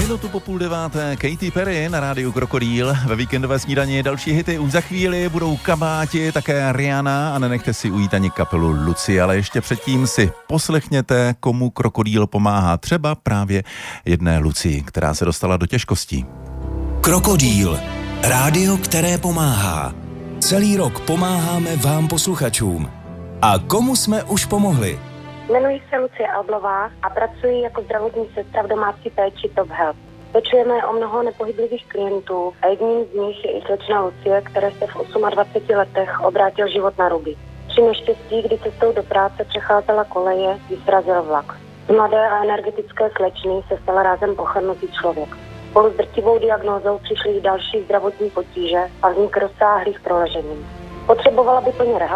Minutu po 8:30 Katy Perry na rádiu Krokodýl. Ve víkendové snídani další hity už za chvíli budou Kabáti, také Rihanna a nenechte si ujít ani kapelu Lucie, ale ještě předtím si poslechněte, komu Krokodýl pomáhá. Třeba právě jedné Lucii, která se dostala do těžkostí. Krokodýl. Rádio, které pomáhá. Celý rok pomáháme vám posluchačům. A komu jsme už pomohli? Jmenuji se Lucie Alblová a pracuji jako zdravotní sestra v domácí péči Top Health. Pečujeme o mnoho nepohyblivých klientů a jedním z nich je i slečna Lucie, které se v 28 letech obrátil život na ruby. Při neštěstí, kdy cestou do práce přecházela koleje, ji srazil vlak. Z mladé a energetické slečny se stala rázem pochrnutý člověk. Spolu s drtivou diagnózou přišly i další zdravotní potíže a vznik rozsáhlých proleženin. Potřebovala by plně rehabilitaci